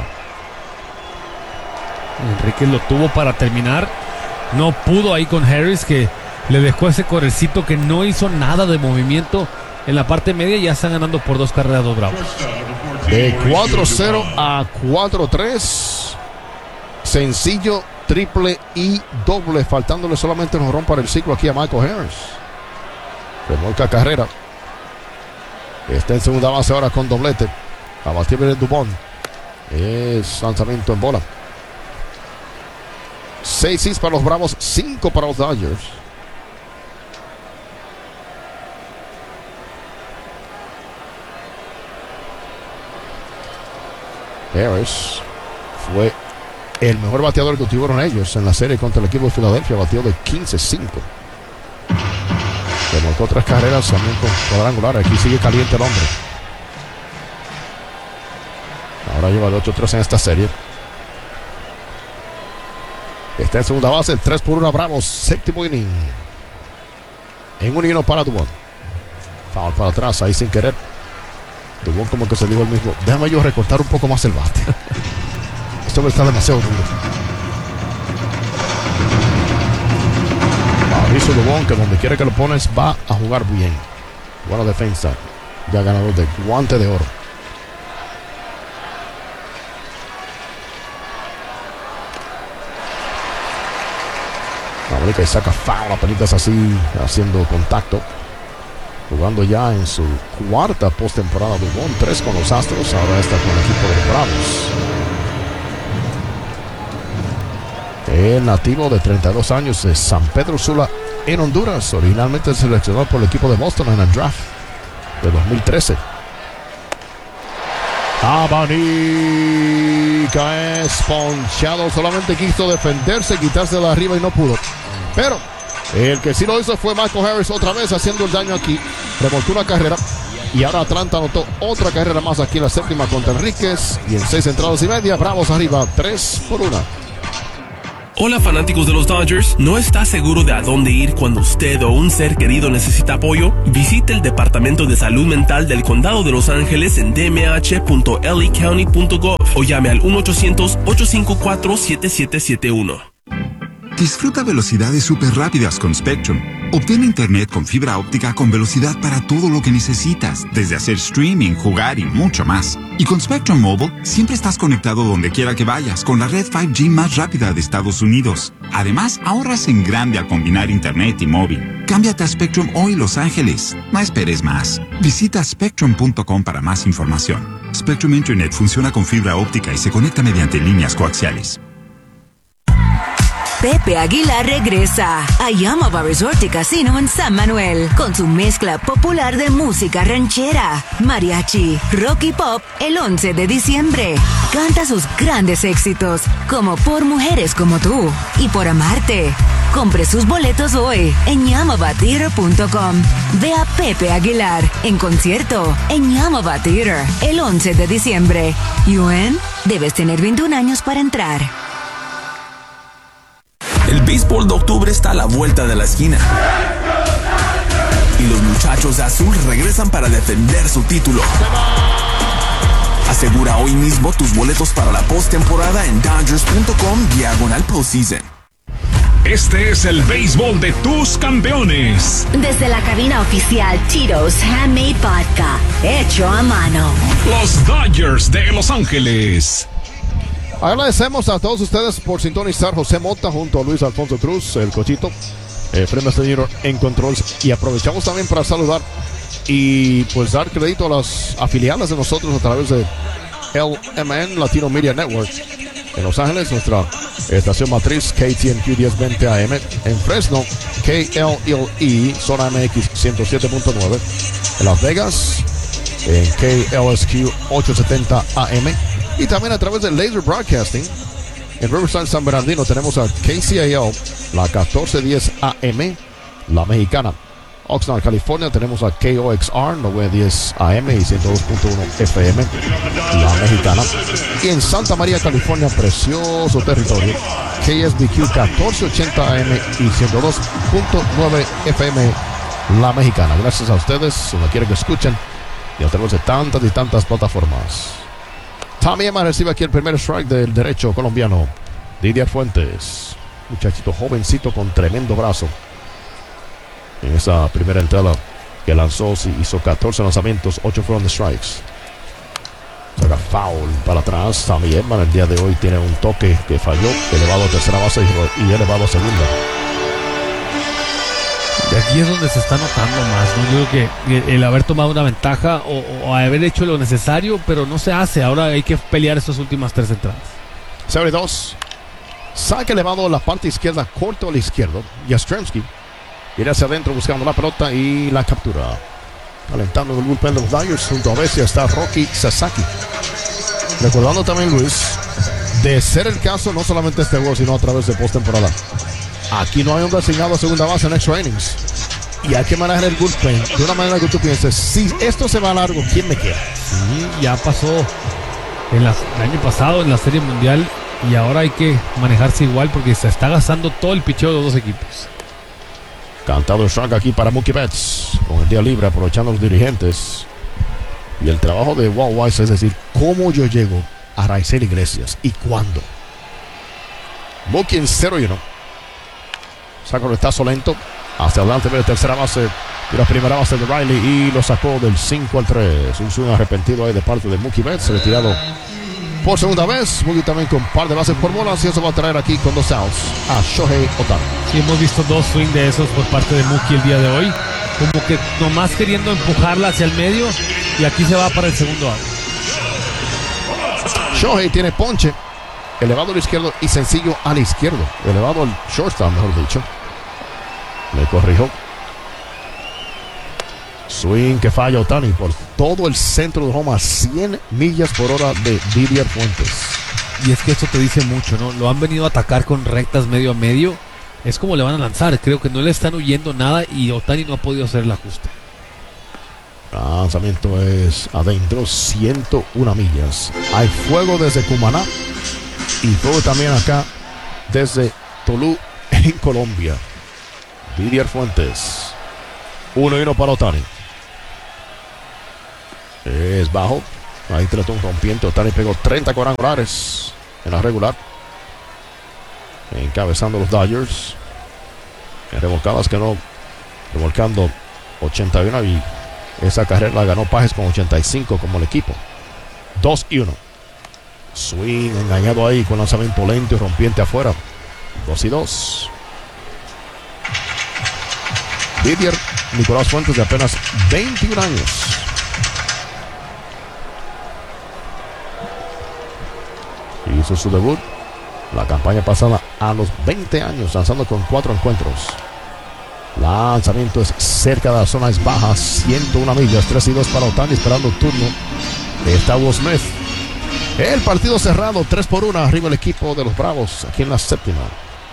Enríquez lo tuvo para terminar. No pudo ahí con Harris, que le dejó ese correcito que no hizo nada de movimiento en la parte media. Ya están ganando por dos carreras los Bravos. De cuatro cero a cuatro tres. Sencillo, triple y doble. Faltándole solamente un jonrón para el ciclo aquí a Michael Harris. Remolca carrera. Está en segunda base ahora con doblete. A batir viene Dubón. Es lanzamiento en bola. seis seis para los Bravos, cinco para los Dodgers. Harris fue el mejor bateador que tuvieron ellos en la serie contra el equipo de Filadelfia. Batió de quince cinco. Remolcó tres carreras también con cuadrangular. Aquí sigue caliente el hombre. Ahora lleva de ocho tres en esta serie. Está en segunda base, tres por uno Bravos, séptimo inning. En un inning para Dubón. Foul para atrás, ahí sin querer. Dubón como que se dijo el mismo: déjame yo recortar un poco más el bate. Esto me está demasiado duro. Mauricio Dubón, que donde quiera que lo pones va a jugar bien. Buena defensa. Ya ganador de guante de oro. Y saca foul, la pelita es así, haciendo contacto. Jugando ya en su cuarta postemporada Dubón, tres con los Astros, ahora está con el equipo de los Bravos. El nativo de treinta y dos años de San Pedro Sula en Honduras, originalmente seleccionado por el equipo de Boston en el draft de dos mil trece. Abanica es ponchado, solamente quiso defenderse, quitarse de arriba y no pudo. Pero el que sí lo hizo fue Michael Harris otra vez haciendo el daño aquí. Remolcó una carrera y ahora Atlanta anotó otra carrera más aquí en la séptima contra Enríquez. Y en seis entradas y media, Bravos arriba, tres por una. Hola fanáticos de los Dodgers, ¿no está seguro de a dónde ir cuando usted o un ser querido necesita apoyo? Visite el Departamento de Salud Mental del Condado de Los Ángeles en d m h punto l a county punto gov o llame al uno ochocientos, ocho cinco cuatro, siete siete siete uno. Disfruta velocidades súper rápidas con Spectrum. Obtén internet con fibra óptica con velocidad para todo lo que necesitas, desde hacer streaming, jugar y mucho más. Y con Spectrum Mobile, siempre estás conectado donde quiera que vayas, con la red cinco G más rápida de Estados Unidos. Además, ahorras en grande al combinar internet y móvil. Cámbiate a Spectrum hoy, Los Ángeles. No esperes más. Visita spectrum punto com para más información. Spectrum Internet funciona con fibra óptica y se conecta mediante líneas coaxiales. Pepe Aguilar regresa a Yamava Resort y Casino en San Manuel con su mezcla popular de música ranchera, mariachi, rock y pop el once de diciembre. Canta sus grandes éxitos como Por Mujeres Como Tú y Por Amarte. Compre sus boletos hoy en yamava theater punto com. Ve a Pepe Aguilar en concierto en Yamava Theater el once de diciembre. U N, debes tener veintiún años para entrar. El béisbol de octubre está a la vuelta de la esquina. Y los muchachos de azul regresan para defender su título. Asegura hoy mismo tus boletos para la postemporada en dodgers punto com diagonal postseason. Este es el béisbol de tus campeones. Desde la cabina oficial Tito's Handmade Vodka, hecho a mano. Los Dodgers de Los Ángeles. Agradecemos a todos ustedes por sintonizar. José Mota junto a Luis Alfonso Cruz, el cochito, eh, Premio Señor en Controls. Y aprovechamos también para saludar y pues dar crédito a las afiliadas de nosotros a través de L M N, Latino Media Network. En Los Ángeles, nuestra estación matriz K T N Q diez veinte A M. En Fresno, K L L E, zona M X ciento siete punto nueve. En Las Vegas, en K L S Q ochocientos setenta A M. Y también a través de Laser Broadcasting. En Riverside, San Bernardino, tenemos a K C A L, la catorce diez A M, la mexicana. Oxnard, California, tenemos a K O X R, novecientos diez A M y ciento dos punto uno F M, la mexicana. Y en Santa María, California, precioso territorio, K S B Q catorce ochenta A M y ciento dos punto nueve F M, la mexicana. Gracias a ustedes, donde quiera que escuchen, y a través de tantas y tantas plataformas. Tommy Emma recibe aquí el primer strike del derecho colombiano, Didier Fuentes. Muchachito jovencito con tremendo brazo. En esa primera entrada que lanzó, hizo catorce lanzamientos, ocho fueron de strikes. Saca foul para atrás. Tommy Emma el día de hoy tiene un toque que falló, elevado a tercera base y elevado a segunda. Y aquí es donde se está notando más, ¿no? Yo creo que el haber tomado una ventaja o, o haber hecho lo necesario, pero no se hace. Ahora hay que pelear estas últimas tres entradas. Serie dos. Saque elevado a la parte izquierda, corto a la izquierda. Yastrzemski viene hacia adentro buscando la pelota y la captura. Calentando el bullpen de los Dodgers. Junto a Bessia está Rocky Sasaki. Recordando también, Luis, de ser el caso no solamente este juego, sino a través de postemporada. Aquí no hay un designado a segunda base en extra innings. Y hay que manejar el bullpen de una manera que tú pienses, si esto se va largo, ¿quién me queda? Sí, ya pasó en la, el año pasado en la Serie Mundial y ahora hay que manejarse igual porque se está gastando todo el picheo de los dos equipos. Cantado el strike aquí para Mookie Betts con el día libre, aprovechando los dirigentes. Y el trabajo de Walt Weiss es decir, cómo yo llego a Raizel Iglesias y cuándo. Mookie en cero y uno. Saca el retazo lento hacia adelante de tercera base y la primera base de Riley y lo sacó del cinco al tres. Un swing arrepentido ahí de parte de Mookie Betts, retirado por segunda vez. Mookie también con un par de bases por bolas y eso va a traer aquí con dos outs a Shohei Ohtani. Sí, hemos visto dos swings de esos por parte de Mookie el día de hoy, como que nomás queriendo empujarla hacia el medio y aquí se va para el segundo out. Shohei tiene ponche, elevado al izquierdo y sencillo al izquierdo, elevado al shortstop, mejor dicho. Me corrijo. Swing que falla Ohtani por todo el centro de home a cien millas por hora de Didier Fuentes. Y es que eso te dice mucho, ¿no? Lo han venido a atacar con rectas medio a medio. Es como le van a lanzar. Creo que no le están huyendo nada y Ohtani no ha podido hacer el ajuste. Lanzamiento es adentro, ciento una millas. Hay fuego desde Cumaná y fuego también acá desde Tolú en Colombia. Didier Fuentes. Uno y uno para Ohtani. Es bajo. Ahí trató un rompiente. Ohtani pegó treinta cuadrangulares en la regular. Encabezando los Dodgers. En remolcadas quedó remolcando ochenta y uno y esa carrera la ganó Pages con ochenta y cinco como el equipo. dos y uno. Swing engañado ahí con lanzamiento lento y rompiente afuera. dos y dos. Didier Nicolás Fuentes, de apenas veintiún años. Hizo su debut la campaña pasada a los veinte años, lanzando con cuatro encuentros. Lanzamiento es cerca de las zonas bajas, ciento una millas, tres y dos para Ohtani, esperando el turno. Está Will Smith. El partido cerrado, tres por uno, arriba el equipo de los Bravos, aquí en la séptima.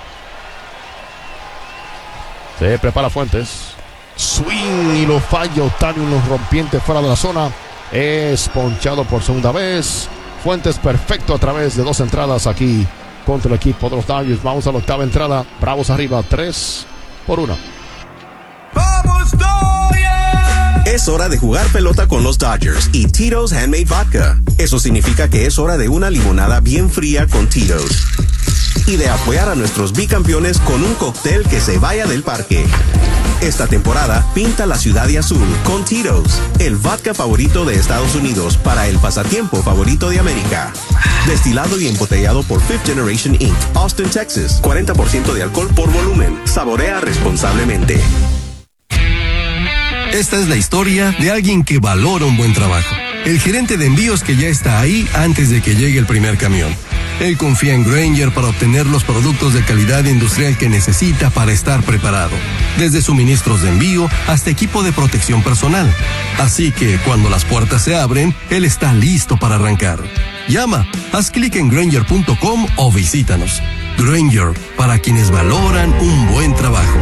Se prepara Fuentes. Swing y lo falla Ohtani, un rompiente fuera de la zona. Es ponchado por segunda vez. Fuentes perfecto a través de dos entradas aquí contra el equipo de los Dodgers. Vamos a la octava entrada. Bravos arriba, tres por uno. ¡Vamos, Dodgers! Es hora de jugar pelota con los Dodgers y Tito's Handmade Vodka. Eso significa que es hora de una limonada bien fría con Tito's. Y de apoyar a nuestros bicampeones con un cóctel que se vaya del parque. Esta temporada, pinta la ciudad de azul con Tito's, el vodka favorito de Estados Unidos para el pasatiempo favorito de América. Destilado y embotellado por Fifth Generation incorporated, Austin, Texas. cuarenta por ciento de alcohol por volumen. Saborea responsablemente. Esta es la historia de alguien que valora un buen trabajo. El gerente de envíos que ya está ahí antes de que llegue el primer camión. Él confía en Grainger para obtener los productos de calidad industrial que necesita para estar preparado. Desde suministros de envío hasta equipo de protección personal. Así que cuando las puertas se abren, él está listo para arrancar. Llama, haz clic en Grainger punto com o visítanos. Grainger, para quienes valoran un buen trabajo.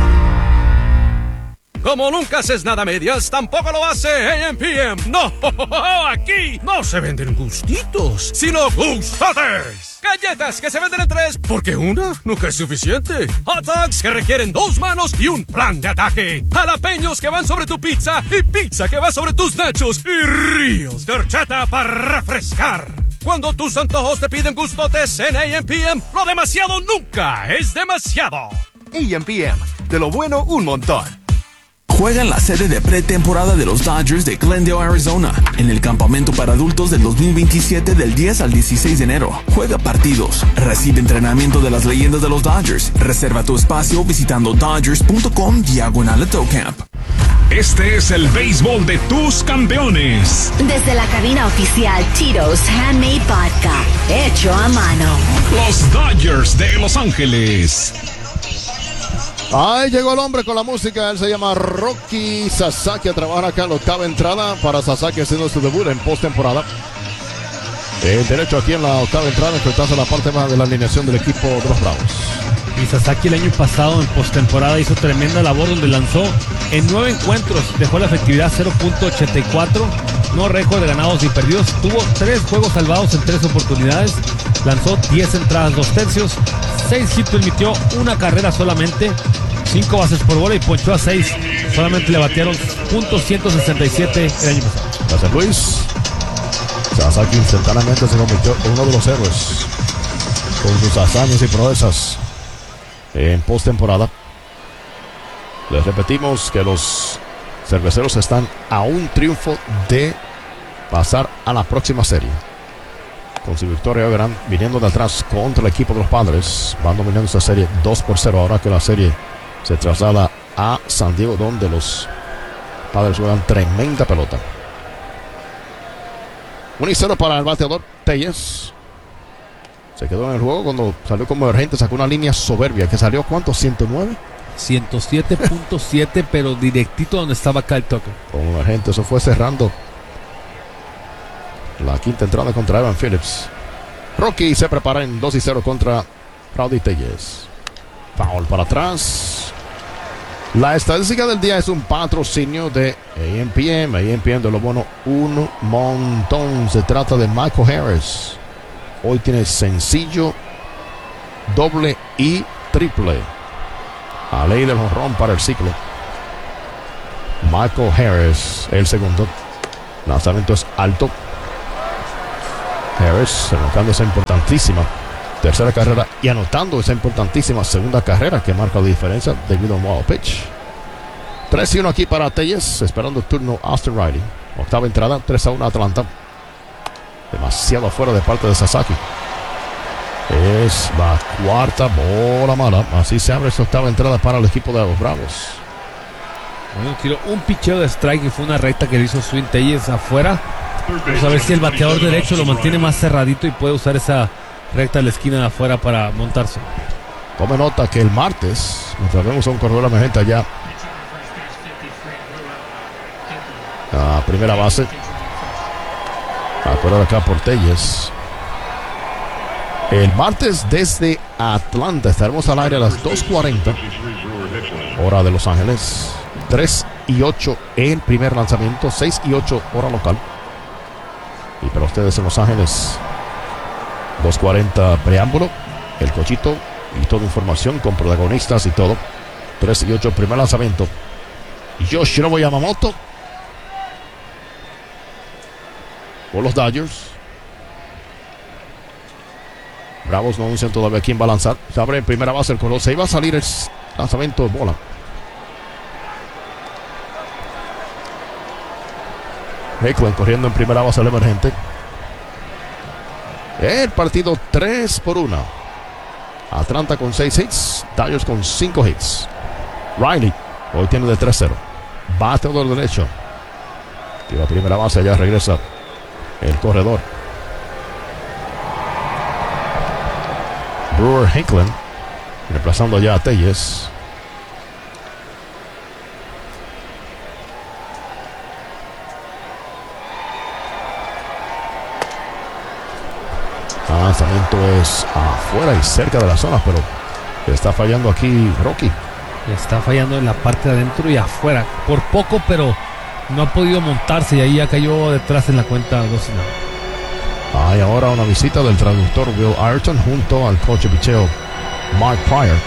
Como nunca haces nada a medias, tampoco lo hace A M P M. No, aquí no se venden gustitos, sino gustotes. Galletas que se venden en tres, porque una nunca es suficiente. Hot dogs que requieren dos manos y un plan de ataque. Jalapeños que van sobre tu pizza y pizza que va sobre tus nachos. Y ríos de horchata para refrescar. Cuando tus antojos te piden gustotes en A M P M, lo demasiado nunca es demasiado. A M P M, de lo bueno un montón. Juega en la sede de pretemporada de los Dodgers de Glendale, Arizona, en el campamento para adultos del dos mil veintisiete del diez al dieciséis de enero. Juega partidos, recibe entrenamiento de las leyendas de los Dodgers. Reserva tu espacio visitando dodgers punto com diagonal a Tocamp. Este es el béisbol de tus campeones. Desde la cabina oficial Tito's Handmade Vodka, hecho a mano. Los Dodgers de Los Ángeles. Ahí llegó el hombre con la música. Él se llama Roki Sasaki a trabajar acá en la octava entrada para Sasaki haciendo su debut en postemporada. El derecho aquí en la octava entrada, enfrentarse a la parte más de la alineación del equipo de los Bravos. Y Sasaki el año pasado en postemporada hizo tremenda labor donde lanzó en nueve encuentros, dejó la efectividad cero punto ochenta y cuatro, no récord de ganados ni perdidos, tuvo tres juegos salvados en tres oportunidades, lanzó diez entradas, dos tercios, seis hits, permitió una carrera solamente, cinco bases por bola y ponchó a seis. Solamente le batearon punto ciento sesenta y siete el año pasado. Gracias, Luis. Sasaki instantáneamente se convirtió en uno de los héroes con sus hazañas y proezas en postemporada. Les repetimos que los cerveceros están a un triunfo de pasar a la próxima serie. Con su victoria verán viniendo de atrás contra el equipo de los Padres. Van dominando esta serie dos por cero. Ahora que la serie se traslada a San Diego, donde los Padres juegan tremenda pelota. uno y cero para el bateador Tellez. Se quedó en el juego cuando salió como emergente, sacó una línea soberbia que salió, ¿cuánto? ¿ciento nueve? ciento siete punto siete, pero directito donde estaba Kyle Tucker. Como emergente, eso fue cerrando la quinta entrada contra Evan Phillips. Rocky se prepara en dos y cero contra Rowdy Tellez. Foul para atrás. La estadística del día es un patrocinio de A M P M. A M P M de lo bueno un montón. Se trata de Michael Harris. Hoy tiene sencillo, doble y triple. A ley del jonrón para el ciclo. Michael Harris, el segundo. Lanzamiento es alto. Harris anotando esa importantísima tercera carrera y anotando esa importantísima segunda carrera que marca la diferencia debido a un wild pitch. tres y uno aquí para Telles, esperando el turno Austin Riley. Octava entrada, tres a uno Atlanta. Demasiado afuera de parte de Sasaki. Es la cuarta bola mala. Así se abre esta octava entrada para el equipo de los Bravos. Bueno, tiró un picheo de strike y fue una recta que le hizo Swing Telles afuera. Vamos a ver si el bateador derecho lo mantiene más cerradito y puede usar esa recta de la esquina de afuera para montarse. Tome nota que el martes, mientras vemos a un corredor emergente allá a primera base, afuera de acá por Telles. El martes desde Atlanta estaremos al aire a las dos cuarenta hora de Los Ángeles. Tres y ocho el primer lanzamiento, seis y ocho hora local. Y para ustedes en Los Ángeles, dos cuarenta preámbulo, el cochito y toda información con protagonistas y todo. tres y ocho primer lanzamiento. Yoshinobu Yamamoto por los Dodgers. Bravos no anuncian todavía quién va a lanzar. Se abre en primera base el color. Se iba a salir el lanzamiento de bola. Hicklin corriendo en primera base al emergente. El partido tres por uno. Atlanta con seis hits. Dodgers con cinco hits. Riley hoy tiene de tres cero. Bateador derecho. Tira a primera base. Allá regresa el corredor. Brewer Hicklin reemplazando ya a Telles. El lanzamiento es afuera y cerca de la zona, pero está fallando aquí Rocky. Está fallando en la parte de adentro y afuera. Por poco, pero no ha podido montarse y ahí ya cayó detrás en la cuenta dos y nada. Hay ahora una visita del traductor Will Ayrton junto al coach de picheo Mark Pryor.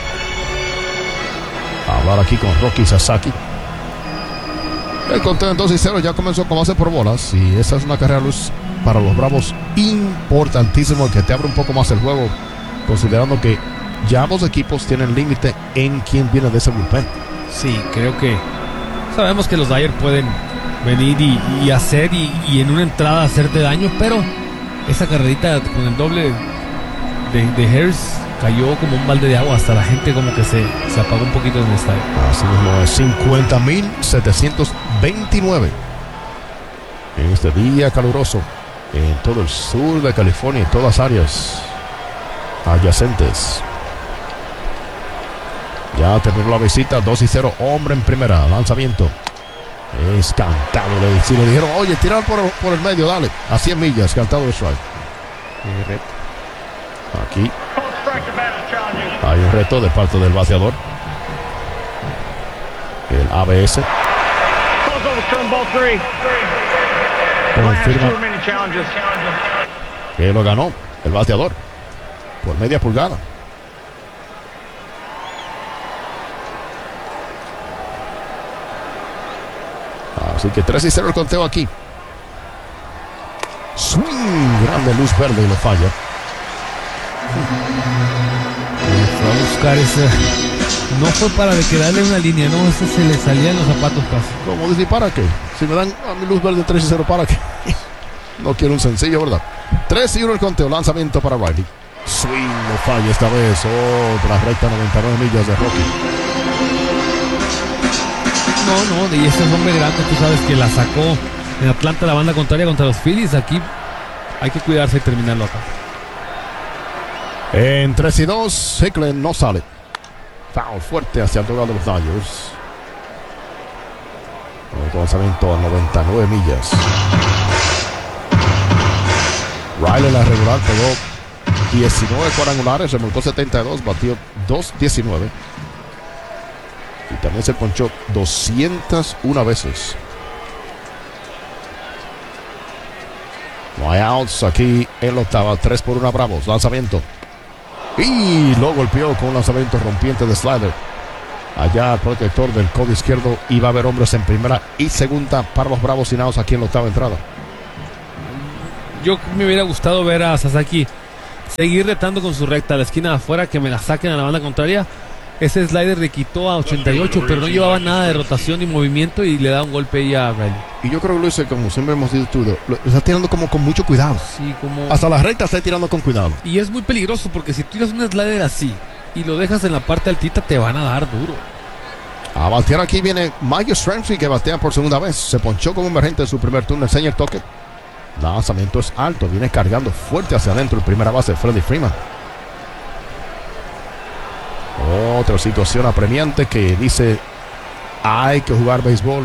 A hablar aquí con Rocky Sasaki. El conteo en dos y cero ya comenzó con base por bolas. Y esa es una carrera luz para los Bravos importantísimo, que te abre un poco más el juego, considerando que ya ambos equipos tienen límite en quién viene de ese bullpen. Sí, creo que sabemos que los Dodgers pueden venir y, y hacer y, y en una entrada hacerte daño, pero esa carrerita con el doble de, de Harris cayó como un balde de agua. Hasta la gente como que se, se apagó un poquito en el estadio. Así mismo es, cincuenta mil setecientos veintinueve en este día caluroso en todo el sur de California, en todas áreas adyacentes. Ya terminó la visita, dos y cero, hombre en primera, lanzamiento es cantado. Le, si le dijeron, oye, tirar por, por el medio, dale, a cien millas, cantado de strike. Aquí hay un reto de parte del bateador, el A B S. Confirma que lo ganó el bateador por media pulgada. Así que tres y cero el conteo aquí. Swing, grande luz verde y lo falla. Fue a buscar ese. No fue para de que darle una línea, no, ese se le salía en los zapatos casi. Como dice, ¿para qué? Si me dan a mi luz verde tres y cero, ¿para qué? No quiero un sencillo, ¿verdad? tres y uno el conteo, lanzamiento para Riley. Swing, no falla esta vez. Otra recta, noventa y nueve millas de Rocky. No, no, y ese es hombre grande, tú sabes que la sacó en Atlanta la banda contraria contra los Phillies. Aquí hay que cuidarse y terminarlo acá. En tres y dos, Hicklin no sale. Foul fuerte hacia el total de los Dodgers. El lanzamiento a noventa y nueve millas. Riley, la regular, pegó diecinueve cuadrangulares, remolcó setenta y dos, batió dos diecinueve. Y también se ponchó doscientas una veces. No hay outs aquí en la octava. tres por uno Bravos. Lanzamiento. Y lo golpeó con un lanzamiento rompiente de slider. Allá el protector del codo izquierdo. Y va a haber hombres en primera y segunda para los Bravos sin outs aquí en la octava entrada. Yo me hubiera gustado ver a Sasaki seguir retando con su recta a la esquina de afuera, que me la saquen a la banda contraria. Ese slider le quitó a ochenta y ocho, pero no llevaba nada de rotación ni movimiento y le da un golpe ahí a Riley. Y yo creo que lo hice como siempre hemos dicho tú, lo, lo está tirando como con mucho cuidado. Sí, como... Hasta la recta está tirando con cuidado. Y es muy peligroso porque si tiras un slider así y lo dejas en la parte altita, te van a dar duro. A batear aquí viene Mike Yastrzemski, que batea por segunda vez. Se ponchó como emergente en su primer turno. Enseña el toque. Lanzamiento es alto. Viene cargando fuerte hacia adentro el primera base, Freddie Freeman. Otra situación apremiante que dice hay que jugar béisbol.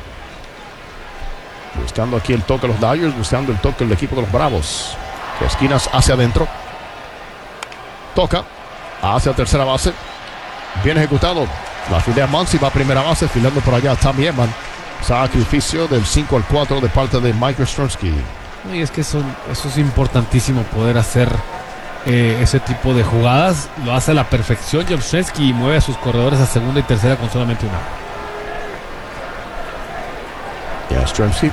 Buscando aquí el toque los Dodgers, buscando el toque el equipo de los Bravos. Esquinas hacia adentro. Toca hacia tercera base. Bien ejecutado. La fildea Muncy, va a primera base, filando por allá Tommy Edman. Sacrificio del cinco al cuatro de parte de Mike Yastrzemski. Y es que son, eso es importantísimo, poder hacer eh, ese tipo de jugadas. Lo hace a la perfección Yastrzemski y mueve a sus corredores a segunda y tercera con solamente una. Yastrzemski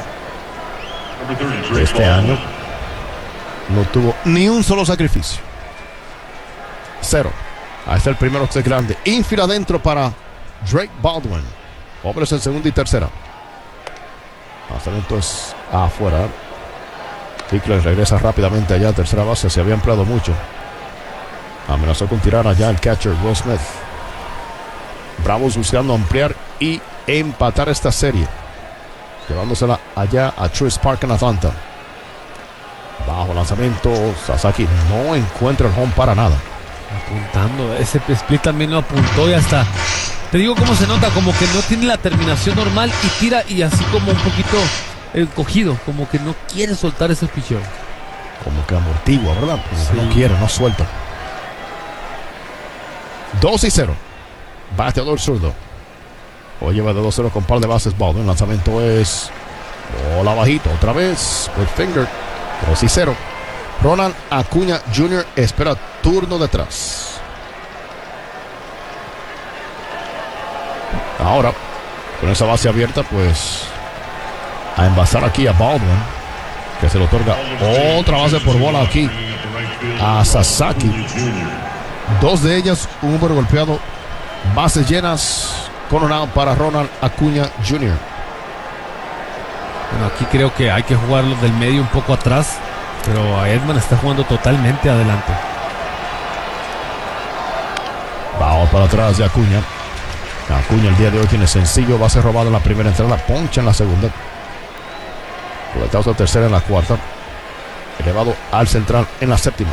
este año no tuvo ni un solo sacrificio. Cero. Ahí está el primero este grande. Infield adentro para Drake Baldwin. Hombres en segunda y tercera. Hasta entonces afuera. Hickler regresa rápidamente allá a tercera base. Se había empleado mucho. Amenazó con tirar allá el catcher Will Smith. Bravos buscando ampliar y empatar esta serie, llevándosela allá a Truist Park en Atlanta. Bajo lanzamiento. Sasaki no encuentra el home para nada. Apuntando, ese split también lo apuntó y hasta te digo cómo se nota, como que no tiene la terminación normal y tira y así como un poquito encogido, como que no quiere soltar ese picheo. Como que amortigua, ¿verdad? Como Sí. que no quiere, no suelta. dos y cero. Bateador zurdo. Hoy lleva de dos cero con par de bases Baldwin. El lanzamiento es bola bajito, otra vez with finger. tres y cero. Ronald Acuña junior espera turno detrás. Ahora, con esa base abierta, pues a envasar aquí a Baldwin, que se le otorga otra base por bola aquí a Sasaki. Dos de ellas, un hombre golpeado, bases llenas, con un out para Ronald Acuña junior Bueno, aquí creo que hay que jugarlo del medio un poco atrás, pero Edman está jugando totalmente adelante. Vamos para atrás de Acuña. Acuña el día de hoy tiene sencillo, base robado en la primera entrada, poncha en la segunda. Coletazo a tercera en la cuarta. Elevado al central en la séptima.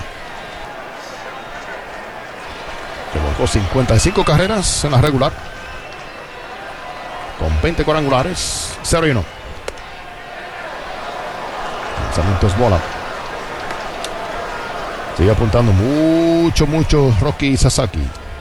Revolcó cincuenta y cinco carreras en la regular, con veinte cuadrangulares, cero y uno. Lanzamiento es bola. Sigue apuntando mucho, mucho Rocky Sasaki.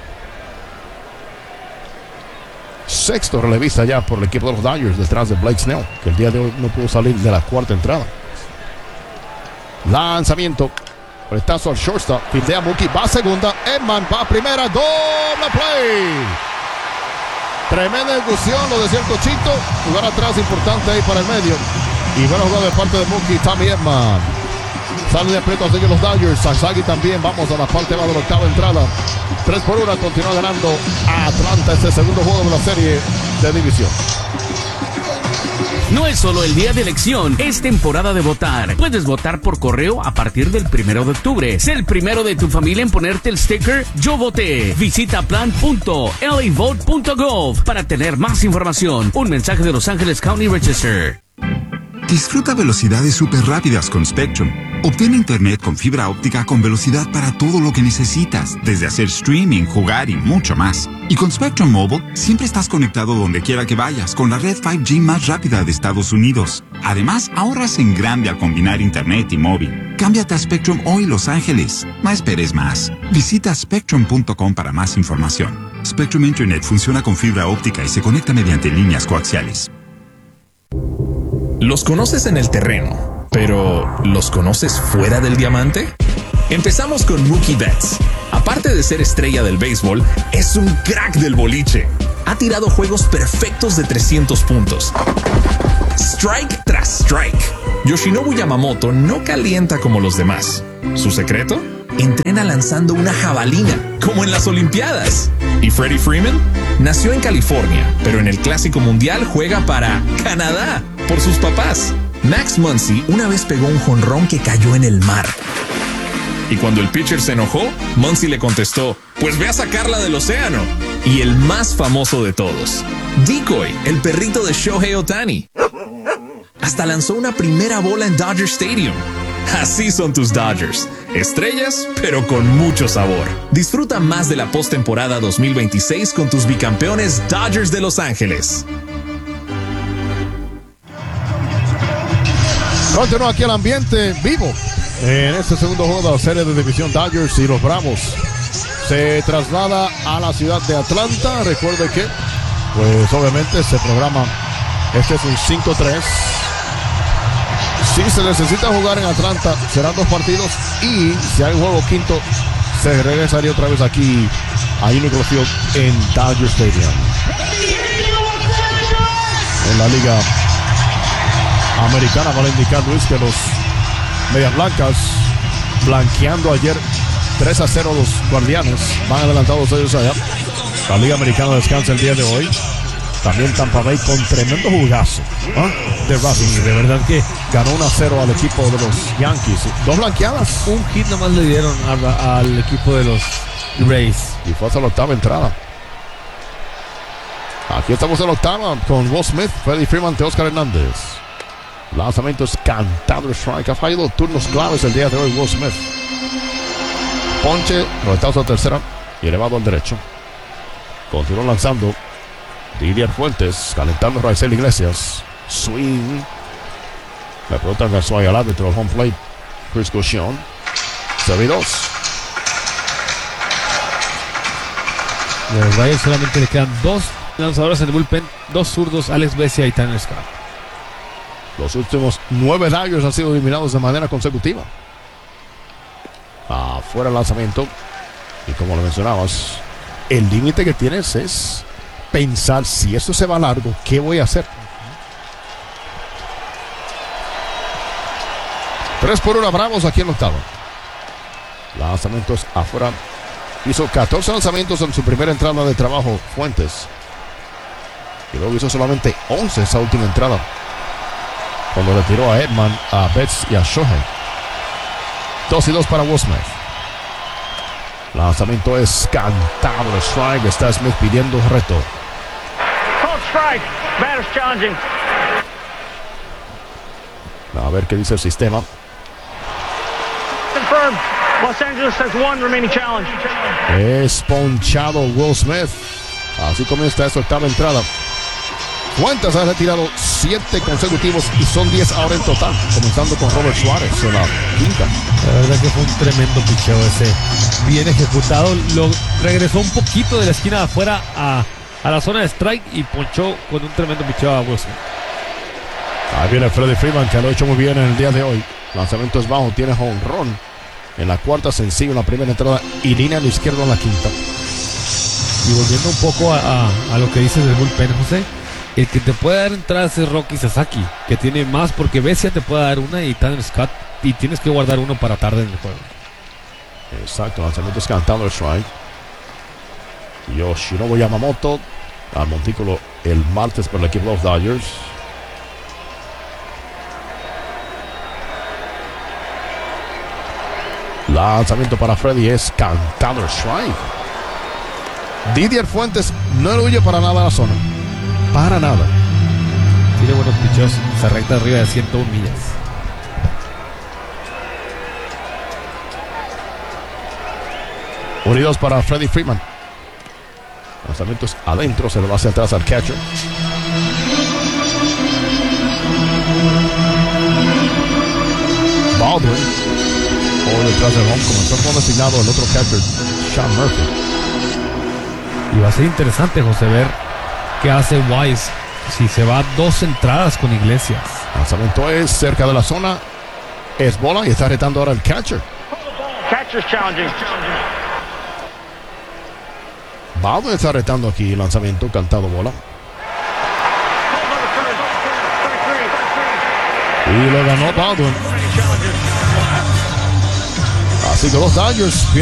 Sexto relevista ya por el equipo de los Dodgers, detrás de Blake Snell, que el día de hoy no pudo salir de la cuarta entrada. Lanzamiento. Prestazo al shortstop. Fildea Mookie. Va a segunda. Edman va a primera. Doble play. Tremenda ejecución. Lo decía el Cochito. Jugar atrás importante ahí para el medio. Y buena jugada de parte de Mookie. Tommy Edman. Sale de aprieto a seguir los Dodgers. Sasaki también. Vamos a la parte baja de la octava entrada. tres por uno. Continúa ganando a Atlanta este segundo juego de la serie de división. No es solo el día de elección, es temporada de votar. Puedes votar por correo a partir del primero de octubre. Sé el primero de tu familia en ponerte el sticker Yo Voté. Visita plan punto l a vote punto gov para tener más información. Un mensaje de Los Ángeles County Register. Disfruta velocidades súper rápidas con Spectrum. Obtén internet con fibra óptica con velocidad para todo lo que necesitas, desde hacer streaming, jugar y mucho más. Y con Spectrum Mobile, siempre estás conectado donde quiera que vayas con la red cinco G más rápida de Estados Unidos. Además, ahorras en grande al combinar internet y móvil. Cámbiate a Spectrum hoy, Los Ángeles. No esperes más. Visita spectrum punto com para más información. Spectrum Internet funciona con fibra óptica y se conecta mediante líneas coaxiales. Los conoces en el terreno, pero ¿los conoces fuera del diamante? Empezamos con Mookie Betts. Aparte de ser estrella del béisbol, es un crack del boliche. Ha tirado juegos perfectos de trescientos puntos. Strike tras strike. Yoshinobu Yamamoto no calienta como los demás. ¿Su secreto? Entrena lanzando una jabalina, como en las Olimpiadas. ¿Y Freddie Freeman? Nació en California, pero en el Clásico Mundial juega para Canadá, por sus papás. Max Muncy una vez pegó un jonrón que cayó en el mar. Y cuando el pitcher se enojó, Muncy le contestó, pues ve a sacarla del océano. Y el más famoso de todos, Decoy, el perrito de Shohei Ohtani. Hasta lanzó una primera bola en Dodger Stadium. Así son tus Dodgers. Estrellas, pero con mucho sabor. Disfruta más de la postemporada dos mil veintiséis con tus bicampeones Dodgers de Los Ángeles. Continúa aquí el ambiente vivo en este segundo juego de la serie de división. Dodgers y los Bravos se traslada a la ciudad de Atlanta. Recuerde que, pues obviamente se programa, este es un cinco tres. Si se necesita jugar en Atlanta, serán dos partidos, y si hay un juego quinto, se regresaría otra vez aquí a Uniqlo Field en Dodger Stadium. En la liga americana vale indicar, Luis, que los Medias Blancas, blanqueando ayer tres a cero los Guardianes, van adelantados ellos allá. La liga americana descansa el día de hoy. También Tampa Bay con tremendo jugazo, ¿ah? de Racing. Sí, de verdad que ganó uno a cero al equipo de los Yankees. Dos blanqueadas. Un hit nomás le dieron a, al equipo de los Rays. Y fue hasta la octava entrada. Aquí estamos en la octava con Will Smith, Freddie Freeman, de Oscar Hernández. Lanzamientos cantado, strike. Ha fallado turnos claves el día de hoy Will Smith. Ponche, conectados a tercera y elevado al derecho. Continuó lanzando Didier Fuentes, calentando Raisel Iglesias. Swing. La pelota engarzó ahí al árbitro del home plate, Chris Gauchon. seis dos. Los Rays solamente le quedan dos lanzadores en el bullpen, dos zurdos, Alex Vesia y Tanner Scott. Los últimos nueve Dodgers han sido eliminados de manera consecutiva. Afuera el lanzamiento. Y como lo mencionabas, el límite que tienes es pensar, si esto se va largo, ¿qué voy a hacer? tres por uno Bravos aquí en la octava. Lanzamientos afuera. Hizo catorce lanzamientos en su primera entrada de trabajo Fuentes. Y luego hizo solamente once esa última entrada, cuando le tiró a Edman, a Betts y a Shohei. dos y dos para Will Smith. Lanzamiento es cantado de strike. Está Smith pidiendo reto. Called strike. Batter's challenging. A ver qué dice el sistema. Confirmed. Los Angeles has one remaining challenge. Es ponchado Will Smith. Así comienza esta octava entrada. Fuentes ha retirado siete consecutivos y son diez ahora en total, comenzando con Robert Suárez en la quinta. La verdad que fue un tremendo picheo ese, bien ejecutado. Lo regresó un poquito de la esquina de afuera a, a la zona de strike y ponchó con un tremendo picheo a Wilson. Ahí viene Freddie Freeman, que lo ha hecho muy bien en el día de hoy. Lanzamiento es bajo, tiene home run en la cuarta, sencillo en la primera entrada y línea a la izquierda en la quinta. Y volviendo un poco a, a, a lo que dices del bullpen, José, el que te puede dar entradas es Rocky Sasaki, que tiene más, porque Vesia te puede dar una y Tanner Scott, y tienes que guardar uno para tarde en el juego. Exacto, lanzamiento es cantando el strike. Yoshinobu Yamamoto al montículo el martes por el equipo de los Dodgers. Lanzamiento para Freddy es cantado el strike. Didier Fuentes no le huye para nada a la zona. Para nada. Tiene buenos picheos. Se recta arriba de ciento una millas. Unidos para Freddie Freeman. Lanzamientos adentro. Se lo va hacia atrás al catcher. Baldwin. Por detrás del home. Comenzó como designado el otro catcher, Sean Murphy. Y va a ser interesante, José, ver qué hace Wise si se va dos entradas con Iglesias. Lanzamiento es cerca de la zona. Es bola y está retando ahora el catcher. Catcher's challenging. Baldwin está retando aquí. Lanzamiento, cantado, bola. Y lo ganó Baldwin. Así que los Dodgers